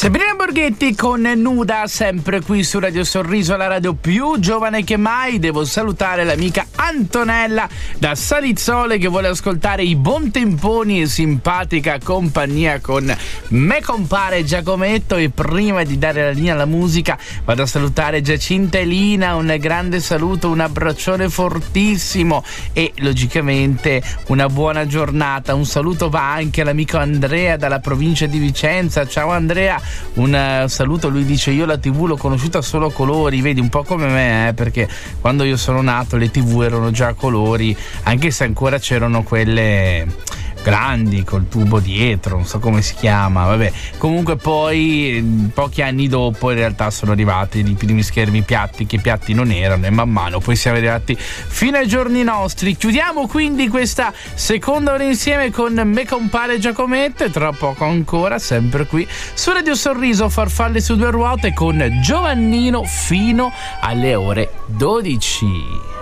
Sabrina Borghetti con Nuda, sempre qui su Radio Sorriso, la radio più giovane che mai. Devo salutare l'amica Antonella da Salizzole che vuole ascoltare i Buontemponi e simpatica compagnia con me compare Giacometto. E prima di dare la linea alla musica vado a salutare Giacinta e Lina, un grande saluto, un abbraccione fortissimo e logicamente una buona giornata. Un saluto va anche all'amico Andrea dalla provincia di Vicenza. Ciao Andrea, un saluto. Lui dice: io la TV l'ho conosciuta solo a colori, vedi, un po' come me, perché quando io sono nato le TV erano già a colori, anche se ancora c'erano quelle grandi col tubo dietro, non so come si chiama, vabbè. Comunque poi pochi anni dopo in realtà sono arrivati i primi schermi piatti, che piatti non erano, e man mano poi siamo arrivati fino ai giorni nostri. Chiudiamo quindi questa seconda ora insieme con me compare Giacometto e tra poco ancora sempre qui su Radio Sorriso Farfalle su due ruote con Giovannino fino alle ore 12.